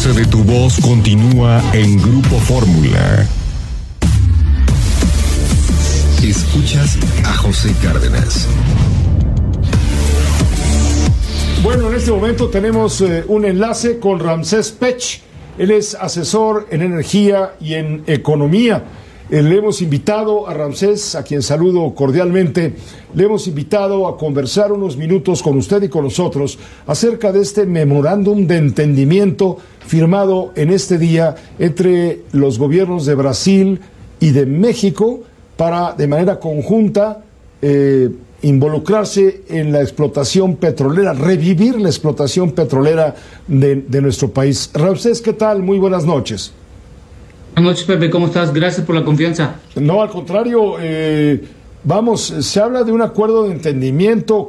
base de tu voz continúa en Grupo Fórmula. Escuchas a José Cárdenas. Bueno, en este momento tenemos un enlace con Ramsés Pech. Él es asesor en energía y en economía. Le hemos invitado a Ramsés, a quien saludo cordialmente, le hemos invitado a conversar unos minutos con usted y con nosotros acerca de este memorándum de entendimiento firmado en este día entre los gobiernos de Brasil y de México para, de manera conjunta, involucrarse en la explotación petrolera, revivir la explotación petrolera de nuestro país. Ramsés, ¿qué tal? Muy buenas noches. Buenas noches, Pepe, ¿cómo estás? Gracias por la confianza. No, al contrario, se habla de un acuerdo de entendimiento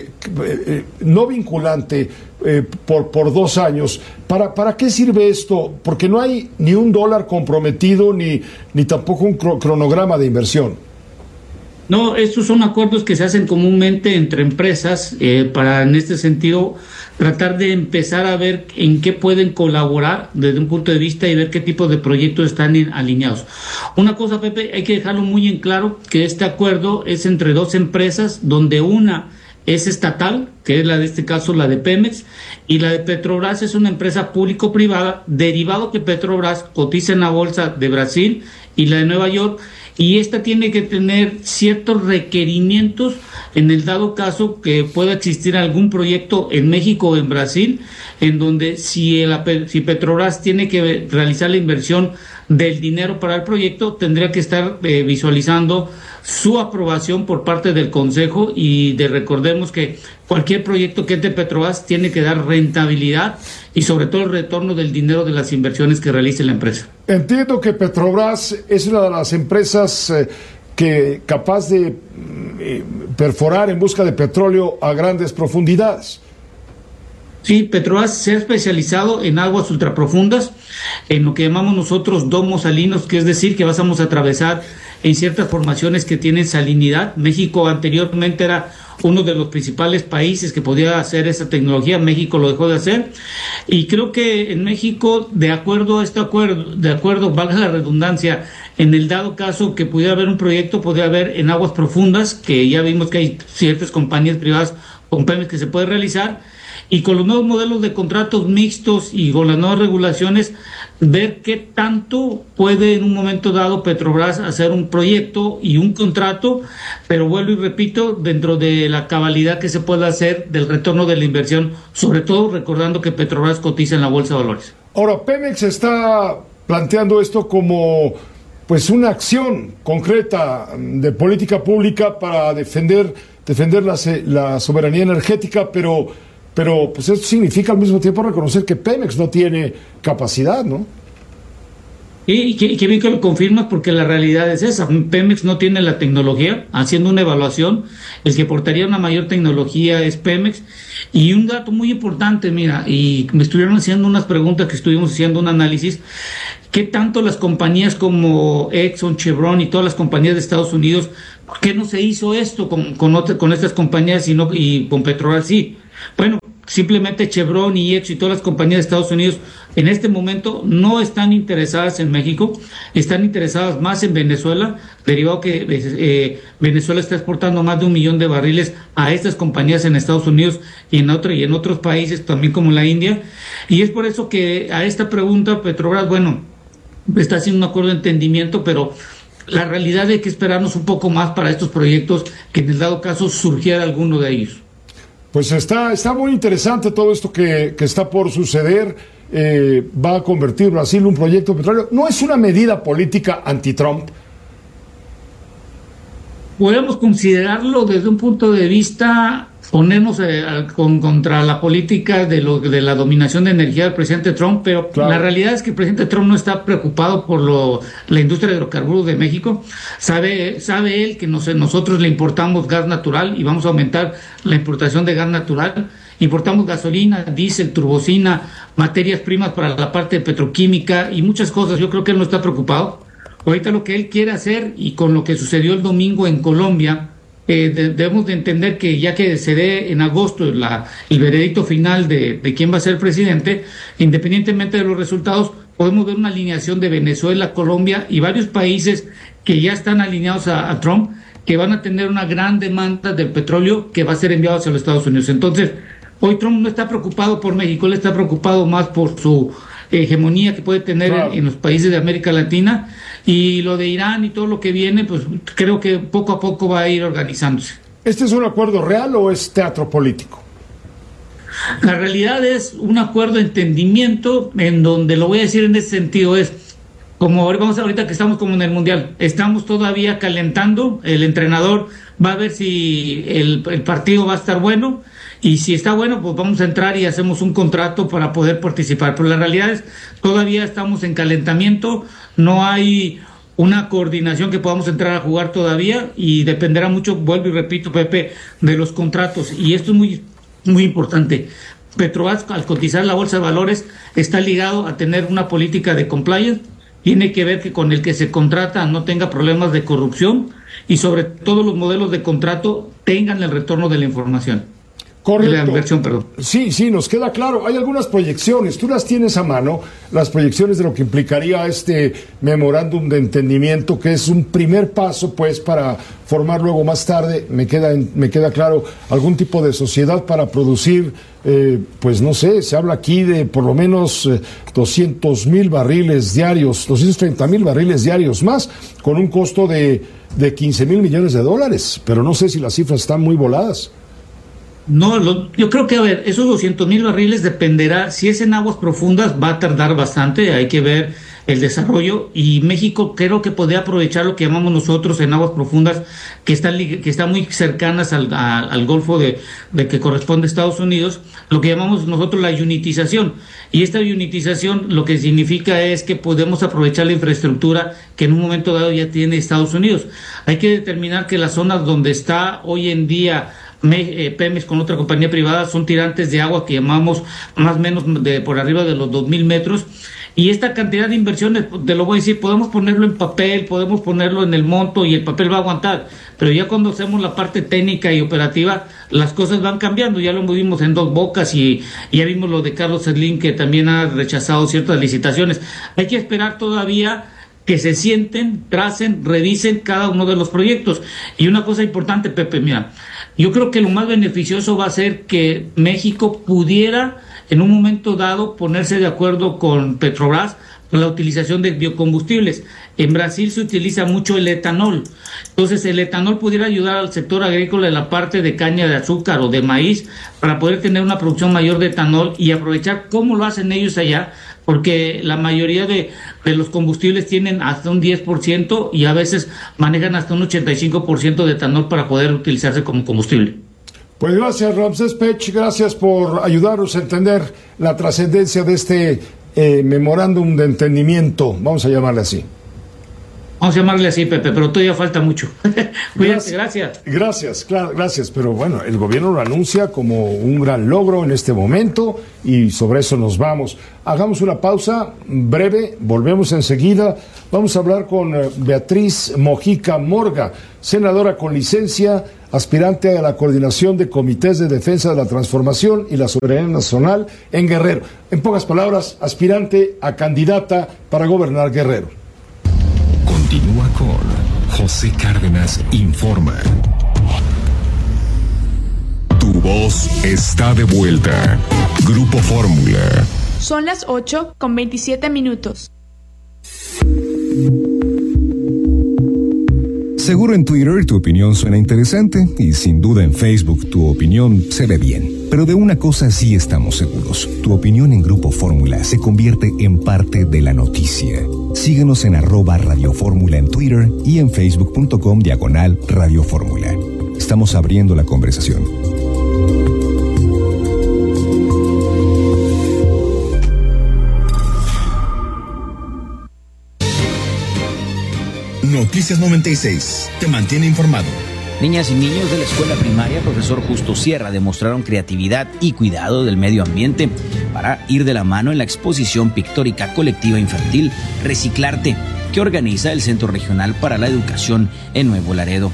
no vinculante por 2 años. ¿Para qué sirve esto? Porque no hay ni un dólar comprometido ni tampoco un cronograma de inversión. No, estos son acuerdos que se hacen comúnmente entre empresas para, en este sentido, tratar de empezar a ver en qué pueden colaborar desde un punto de vista y ver qué tipo de proyectos están alineados. Una cosa, Pepe, hay que dejarlo muy en claro, que este acuerdo es entre 2 empresas, donde una es estatal, que es la de este caso, la de Pemex, y la de Petrobras es una empresa público-privada, derivado que Petrobras cotiza en la bolsa de Brasil y la de Nueva York, y esta tiene que tener ciertos requerimientos en el dado caso que pueda existir algún proyecto en México o en Brasil, en donde si Petrobras tiene que realizar la inversión del dinero para el proyecto, tendría que estar visualizando su aprobación por parte del Consejo, y recordemos que cualquier proyecto que entre Petrobras tiene que dar rentabilidad y sobre todo el retorno del dinero de las inversiones que realice la empresa. Entiendo que Petrobras es una de las empresas que capaz de perforar en busca de petróleo a grandes profundidades. Sí, Petrobras se ha especializado en aguas ultraprofundas, en lo que llamamos nosotros domos salinos, que es decir, que vamos a atravesar en ciertas formaciones que tienen salinidad. México anteriormente era uno de los principales países que podía hacer esa tecnología. México lo dejó de hacer, y creo que en México, de acuerdo, valga la redundancia, en el dado caso que pudiera haber un proyecto, podría haber en aguas profundas, que ya vimos que hay ciertas compañías privadas con Pemex que se puede realizar, y con los nuevos modelos de contratos mixtos y con las nuevas regulaciones, ver qué tanto puede en un momento dado Petrobras hacer un proyecto y un contrato, pero vuelvo y repito, dentro de la cabalidad que se pueda hacer del retorno de la inversión, sobre todo recordando que Petrobras cotiza en la Bolsa de Valores. Ahora, Pemex está planteando esto como pues una acción concreta de política pública para defender la soberanía energética, pero pues esto significa al mismo tiempo reconocer que Pemex no tiene capacidad, ¿no? Y qué bien que lo confirmas, porque la realidad es esa. Pemex no tiene la tecnología. Haciendo una evaluación, el que aportaría una mayor tecnología es Pemex. Y un dato muy importante, mira, y me estuvieron haciendo unas preguntas, que estuvimos haciendo un análisis, ¿qué tanto las compañías como Exxon, Chevron y todas las compañías de Estados Unidos, por qué no se hizo esto con estas compañías y con Petrobras sí? Bueno, simplemente Chevron y Exxon y todas las compañías de Estados Unidos en este momento no están interesadas en México, están interesadas más en Venezuela, derivado que Venezuela está exportando más de 1 millón de barriles a estas compañías en Estados Unidos y en otros países también, como la India, y es por eso que a esta pregunta Petrobras, bueno, está haciendo un acuerdo de entendimiento, pero la realidad es que esperarnos un poco más para estos proyectos, que en el dado caso surgiera alguno de ellos. Pues está muy interesante todo esto que está por suceder. Va a convertir Brasil en un proyecto petrolero. ¿No es una medida política anti-Trump? Podemos considerarlo desde un punto de vista, ponernos contra la política de la dominación de energía del presidente Trump, pero claro, la realidad es que el presidente Trump no está preocupado por la industria de hidrocarburos de México. Sabe él que nosotros le importamos gas natural y vamos a aumentar la importación de gas natural. Importamos gasolina, diésel, turbocina, materias primas para la parte petroquímica y muchas cosas. Yo creo que él no está preocupado. Ahorita lo que él quiere hacer, y con lo que sucedió el domingo en Colombia, debemos de entender que ya que se dé en agosto el veredicto final de quién va a ser presidente, independientemente de los resultados, podemos ver una alineación de Venezuela, Colombia y varios países que ya están alineados a Trump, que van a tener una gran demanda del petróleo que va a ser enviado hacia los Estados Unidos. Entonces, hoy Trump no está preocupado por México, él está preocupado más por su hegemonía que puede tener en los países de América Latina, y lo de Irán y todo lo que viene, pues creo que poco a poco va a ir organizándose. ¿Este es un acuerdo real o es teatro político? La realidad es un acuerdo de entendimiento, en donde, lo voy a decir en ese sentido, es como ahorita que estamos como en el Mundial, estamos todavía calentando, el entrenador va a ver si el partido va a estar bueno, y si está bueno, pues vamos a entrar y hacemos un contrato para poder participar. Pero la realidad es, todavía estamos en calentamiento, no hay una coordinación que podamos entrar a jugar todavía, y dependerá mucho, vuelvo y repito, Pepe, de los contratos. Y esto es muy, muy importante. Petrobras, al cotizar la bolsa de valores, está ligado a tener una política de compliance. Tiene que ver que con el que se contrata no tenga problemas de corrupción, y sobre todo los modelos de contrato tengan el retorno de la información. Correcto. De la inversión, perdón. Sí, nos queda claro. Hay algunas proyecciones, tú las tienes a mano, las proyecciones de lo que implicaría este memorándum de entendimiento, que es un primer paso, pues, para formar luego más tarde, me queda claro, algún tipo de sociedad para producir, pues no sé, se habla aquí de por lo menos 200,000 barriles diarios, 230,000 barriles diarios más, con un costo de 15,000 millones de dólares, pero no sé si las cifras están muy voladas. No, yo creo que, a ver, esos 200,000 barriles dependerá, si es en aguas profundas va a tardar bastante, hay que ver el desarrollo, y México creo que podría aprovechar lo que llamamos nosotros en aguas profundas, que están muy cercanas al Golfo de que corresponde a Estados Unidos, lo que llamamos nosotros la unitización, y esta unitización lo que significa es que podemos aprovechar la infraestructura que en un momento dado ya tiene Estados Unidos. Hay que determinar que las zonas donde está hoy en día Pemex con otra compañía privada son tirantes de agua que llamamos más o menos por arriba de los 2,000 metros, y esta cantidad de inversiones, te lo voy a decir, podemos ponerlo en papel, podemos ponerlo en el monto y el papel va a aguantar, pero ya cuando hacemos la parte técnica y operativa, las cosas van cambiando. Ya lo vimos en Dos Bocas y ya vimos lo de Carlos Slim, que también ha rechazado ciertas licitaciones. Hay que esperar todavía que se sienten, tracen, revisen cada uno de los proyectos. Y una cosa importante, Pepe, mira, yo creo que lo más beneficioso va a ser que México pudiera en un momento dado ponerse de acuerdo con Petrobras con la utilización de biocombustibles. En Brasil se utiliza mucho el etanol, entonces el etanol pudiera ayudar al sector agrícola en la parte de caña de azúcar o de maíz para poder tener una producción mayor de etanol y aprovechar cómo lo hacen ellos allá, porque la mayoría de los combustibles tienen hasta un 10% y a veces manejan hasta un 85% de etanol para poder utilizarse como combustible. Pues gracias, Ramsés Pech, gracias por ayudarnos a entender la trascendencia de este memorándum de entendimiento, vamos a llamarle así. Vamos a llamarle así, Pepe, pero todavía falta mucho. Gracias. Gracias, claro, gracias, pero bueno, el gobierno lo anuncia como un gran logro en este momento y sobre eso nos vamos. Hagamos una pausa breve, volvemos enseguida. Vamos a hablar con Beatriz Mojica Morga, senadora con licencia, aspirante a la coordinación de comités de defensa de la transformación y la soberanía nacional en Guerrero. En pocas palabras, aspirante a candidata para gobernar Guerrero. Continúa con José Cárdenas Informa. Tu voz está de vuelta. Grupo Fórmula. Son las 8:27. Seguro en Twitter tu opinión suena interesante y sin duda en Facebook tu opinión se ve bien. Pero de una cosa sí estamos seguros. Tu opinión en Grupo Fórmula se convierte en parte de la noticia. Síguenos en @Radio Fórmula en Twitter y en facebook.com/Radio Fórmula. Estamos abriendo la conversación. Noticias 96 te mantiene informado. Niñas y niños de la escuela primaria Profesor Justo Sierra demostraron creatividad y cuidado del medio ambiente para ir de la mano en la exposición pictórica colectiva infantil Reciclarte, que organiza el Centro Regional para la Educación en Nuevo Laredo.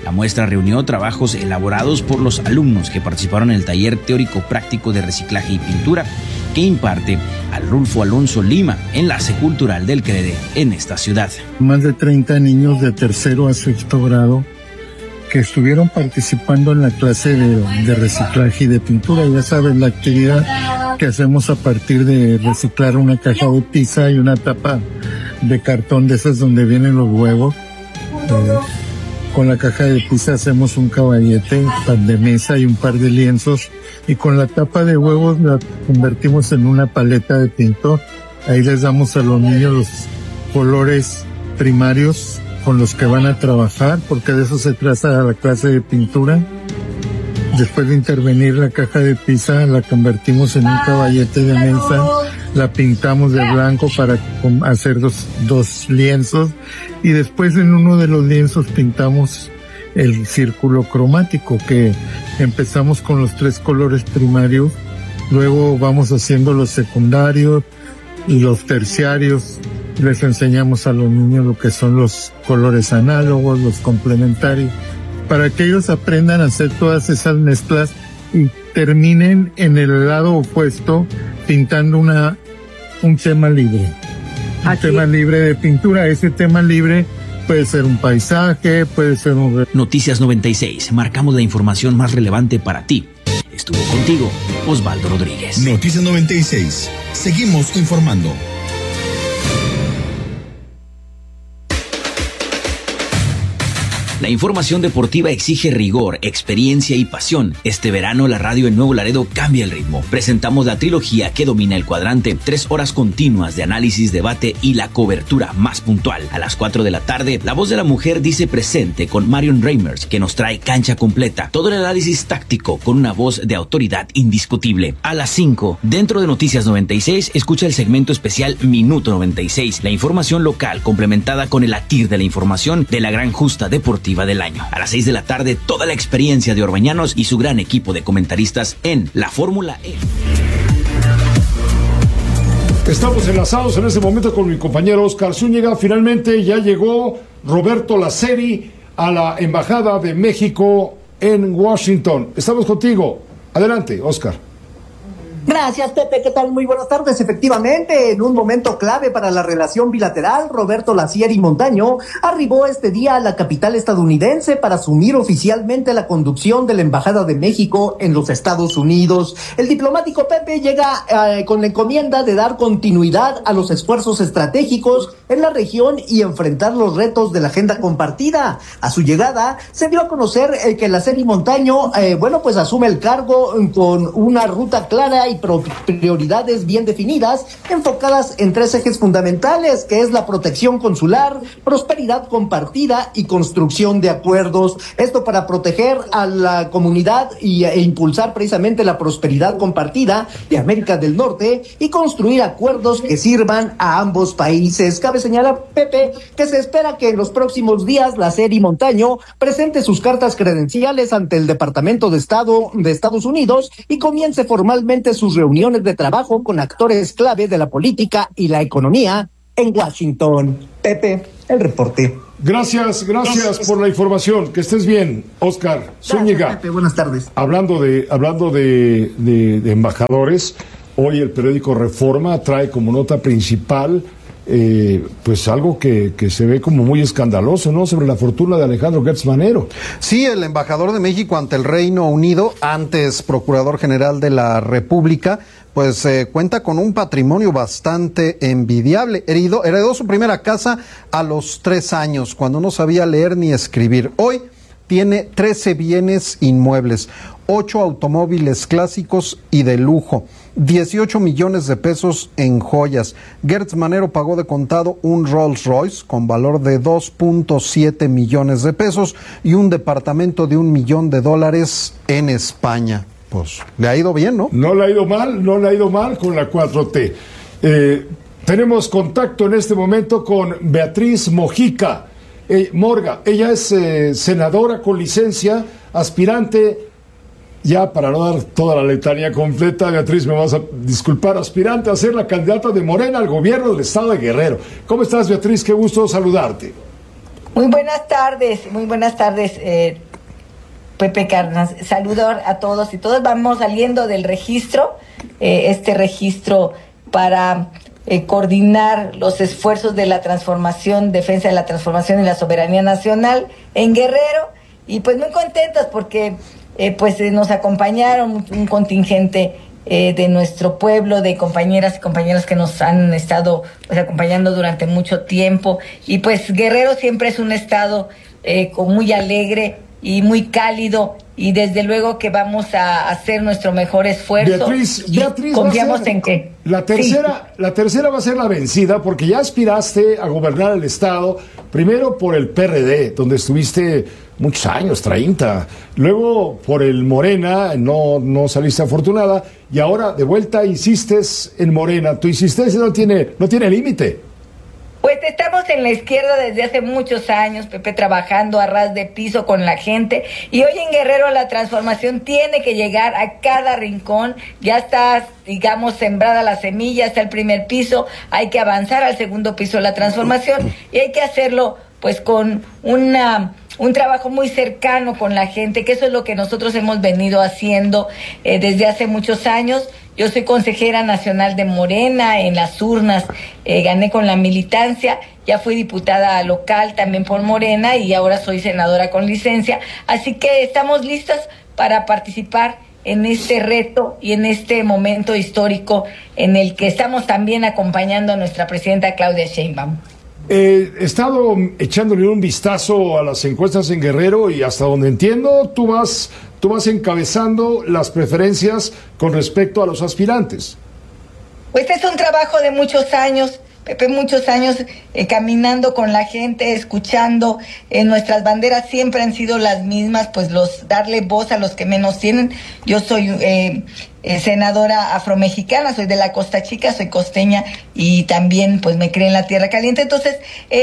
La muestra reunió trabajos elaborados por los alumnos que participaron en el taller teórico práctico de reciclaje y pintura que imparte Arnulfo Alonso Lima, enlace cultural del CREDE en esta ciudad. Más de 30 niños de tercero a sexto grado que estuvieron participando en la clase de reciclaje y de pintura. Ya sabes, la actividad que hacemos a partir de reciclar una caja de pizza y una tapa de cartón de esas donde vienen los huevos. Con la caja de pizza hacemos un caballete, un par de mesa y un par de lienzos, y con la tapa de huevos la convertimos en una paleta de pintor. Ahí les damos a los niños los colores primarios con los que van a trabajar, porque de eso se trata la clase de pintura. Después de intervenir la caja de pizza, la convertimos en un caballete de mesa, la pintamos de blanco para hacer dos lienzos, y después en uno de los lienzos pintamos el círculo cromático, que empezamos con los 3 colores primarios, luego vamos haciendo los secundarios y los terciarios. Les enseñamos a los niños lo que son los colores análogos, los complementarios, para que ellos aprendan a hacer todas esas mezclas y terminen en el lado opuesto pintando un tema libre. Un tema libre de pintura. Ese tema libre puede ser un paisaje, puede ser un... Noticias 96. Marcamos la información más relevante para ti. Estuvo contigo Osvaldo Rodríguez. Noticias 96. Seguimos informando. La información deportiva exige rigor, experiencia y pasión. Este verano la radio en Nuevo Laredo cambia el ritmo. Presentamos la trilogía que domina el cuadrante, 3 horas continuas de análisis, debate y la cobertura más puntual. A las 4 de la tarde, La Voz de la Mujer dice presente con Marion Reimers, que nos trae cancha completa. Todo el análisis táctico con una voz de autoridad indiscutible. A las 5, dentro de Noticias 96, escucha el segmento especial Minuto 96, la información local complementada con el latir de la información de la gran justa deportiva del año. A las 6 de la tarde, toda la experiencia de Orbañanos y su gran equipo de comentaristas en la Fórmula E. Estamos enlazados en este momento con mi compañero Oscar Zúñiga. Finalmente ya llegó Roberto Laceri a la Embajada de México en Washington. Estamos contigo. Adelante, Oscar. Gracias, Pepe. ¿Qué tal? Muy buenas tardes. Efectivamente, en un momento clave para la relación bilateral, Roberto Laceri Montaño arribó este día a la capital estadounidense para asumir oficialmente la conducción de la Embajada de México en los Estados Unidos. El diplomático Pepe llega con la encomienda de dar continuidad a los esfuerzos estratégicos en la región y enfrentar los retos de la agenda compartida. A su llegada, se dio a conocer que Laceri Montaño, pues asume el cargo con una ruta clara y prioridades bien definidas, enfocadas en 3 ejes fundamentales, que es la protección consular, prosperidad compartida y construcción de acuerdos. Esto para proteger a la comunidad e impulsar precisamente la prosperidad compartida de América del Norte y construir acuerdos que sirvan a ambos países. Cabe señalar, Pepe, que se espera que en los próximos días Laceri Montaño presente sus cartas credenciales ante el Departamento de Estado de Estados Unidos y comience formalmente sus reuniones de trabajo con actores clave de la política y la economía en Washington. Pepe, el reporte. Gracias por la información. Que estés bien, Oscar Zúñiga. Pepe, buenas tardes. Hablando de embajadores, hoy el periódico Reforma trae como nota principal pues algo que se ve como muy escandaloso, ¿no? Sobre la fortuna de Alejandro Gertz Manero. Sí, el embajador de México ante el Reino Unido, antes Procurador General de la República, pues cuenta con un patrimonio bastante envidiable. Heredó su primera casa a los 3 años, cuando no sabía leer ni escribir. Hoy tiene 13 bienes inmuebles, 8 automóviles clásicos y de lujo, 18 millones de pesos en joyas. Gertz Manero pagó de contado un Rolls Royce con valor de 2.7 millones de pesos y un departamento de $1 millón en España. Pues le ha ido bien, ¿no? No le ha ido mal con la 4T. Tenemos contacto en este momento con Beatriz Mojica. Morga, ella es senadora con licencia, aspirante, ya para no dar toda la letanía completa, Beatriz, me vas a disculpar, aspirante a ser la candidata de Morena al gobierno del estado de Guerrero. ¿Cómo estás, Beatriz? Qué gusto saludarte. Muy buenas tardes, Pepe Cárdenas. Saludo a todos y todos. Vamos saliendo del registro, este registro para coordinar los esfuerzos de la transformación, defensa de la transformación y la soberanía nacional en Guerrero, y pues muy contentos porque nos acompañaron un contingente de nuestro pueblo, de compañeras y compañeros que nos han estado acompañando durante mucho tiempo, y pues Guerrero siempre es un estado muy alegre y muy cálido, y desde luego que vamos a hacer nuestro mejor esfuerzo. Beatriz, confiamos en que la tercera va a ser la vencida, porque ya aspiraste a gobernar el estado, primero por el PRD, donde estuviste muchos años, 30, luego por el Morena, no saliste afortunada, y ahora de vuelta insistes en Morena. Tu insistencia no tiene límite. Pues estamos en la izquierda desde hace muchos años, Pepe, trabajando a ras de piso con la gente, y hoy en Guerrero la transformación tiene que llegar a cada rincón. Ya está, digamos, sembrada la semilla, está el primer piso, hay que avanzar al segundo piso de la transformación, y hay que hacerlo pues con un trabajo muy cercano con la gente, que eso es lo que nosotros hemos venido haciendo desde hace muchos años. Yo soy consejera nacional de Morena, en las urnas gané con la militancia, ya fui diputada local también por Morena y ahora soy senadora con licencia, así que estamos listas para participar en este reto y en este momento histórico en el que estamos también acompañando a nuestra presidenta Claudia Sheinbaum. He estado echándole un vistazo a las encuestas en Guerrero, y hasta donde entiendo, tú vas encabezando las preferencias con respecto a los aspirantes. Pues es un trabajo de muchos años, Pepe, muchos años caminando con la gente, escuchando. Nuestras banderas siempre han sido las mismas, pues darle voz a los que menos tienen. Yo soy senadora afromexicana, soy de la Costa Chica, soy costeña y también pues me crié en la Tierra Caliente. Entonces,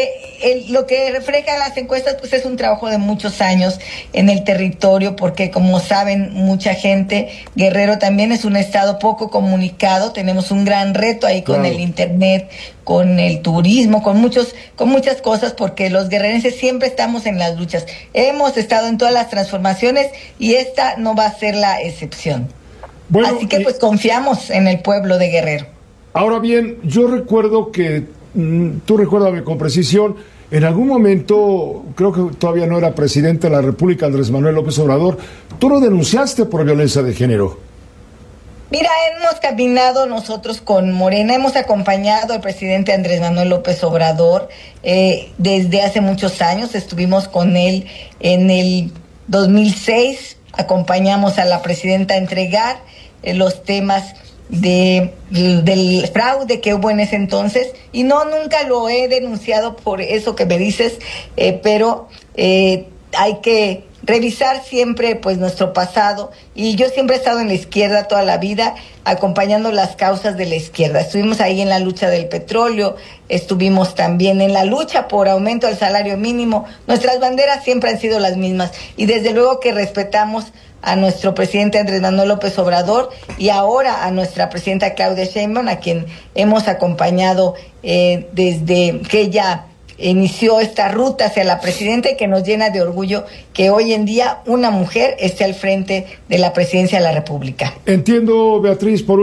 lo que reflejan las encuestas pues es un trabajo de muchos años en el territorio, porque como saben mucha gente, Guerrero también es un estado poco comunicado, tenemos un gran reto ahí con el internet, con el turismo, con muchas cosas, porque los guerrerenses siempre estamos en las luchas. Hemos estado en todas las transformaciones y esta no va a ser la excepción. Bueno, así que pues confiamos en el pueblo de Guerrero. Ahora bien, yo recuerdo que, tú recuérdame con precisión, en algún momento, creo que todavía no era presidente de la República Andrés Manuel López Obrador, tú lo denunciaste por violencia de género. Mira, hemos caminado nosotros con Morena, hemos acompañado al presidente Andrés Manuel López Obrador desde hace muchos años. Estuvimos con él en el 2006, acompañamos a la presidenta a entregar los temas del fraude que hubo en ese entonces, y nunca lo he denunciado por eso que me dices, pero hay que revisar siempre pues nuestro pasado, y yo siempre he estado en la izquierda toda la vida, acompañando las causas de la izquierda. Estuvimos ahí en la lucha del petróleo, estuvimos también en la lucha por aumento del salario mínimo. Nuestras banderas siempre han sido las mismas, y desde luego que respetamos a nuestro presidente Andrés Manuel López Obrador y ahora a nuestra presidenta Claudia Sheinbaum, a quien hemos acompañado desde que ella inició esta ruta hacia la presidenta, y que nos llena de orgullo que hoy en día una mujer esté al frente de la presidencia de la República. Entiendo, Beatriz, por